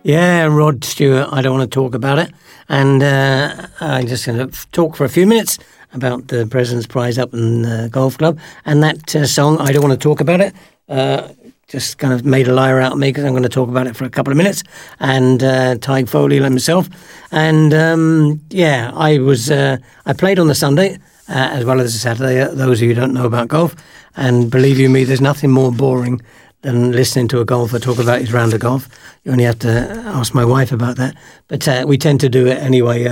Yeah, Rod Stewart, I don't want to talk about it. And I'm just going to talk for a few minutes about the President's Prize up in the golf club. And that song, I don't want to talk about it, just kind of made a liar out of me because I'm going to talk about it for a couple of minutes. And Tig Foley like myself. And I played on the Sunday as well as the Saturday, those of you who don't know about golf. And believe you me, there's nothing more boring than listening to a golfer talk about his round of golf. You only have to ask my wife about that. But we tend to do it anyway.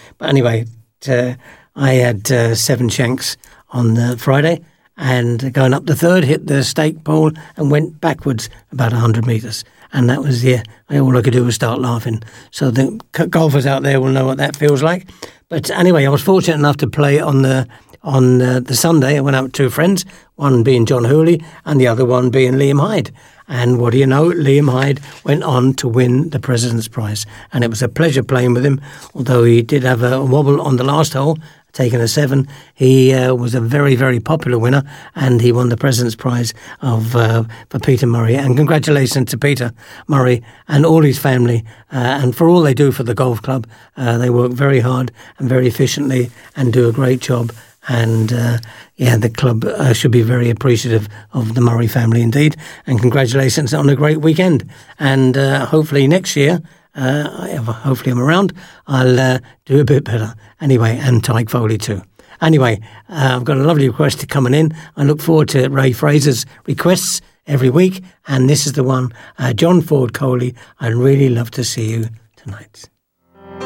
I had 7 shanks on the Friday, and going up the third, hit the stake pole and went backwards about 100 metres. And that was all I could do was start laughing. So the golfers out there will know what that feels like. But anyway, I was fortunate enough to play on the Sunday. I went out with 2 friends, one being John Hooley and the other one being Liam Hyde. And what do you know? Liam Hyde went on to win the President's Prize. And it was a pleasure playing with him, although he did have a wobble on the last hole, taking a 7. He was a very, very popular winner, and he won the President's Prize for Peter Murray. And congratulations to Peter Murray and all his family, and for all they do for the golf club. They work very hard and very efficiently and do a great job. And the club should be very appreciative of the Murray family indeed. And congratulations on a great weekend. And hopefully next year, hopefully I'm around, I'll do a bit better. Anyway, and Tig Foley too. Anyway, I've got a lovely request coming in. I look forward to Ray Fraser's requests every week. And this is the one, John Ford Coley, I'd really love to see you tonight.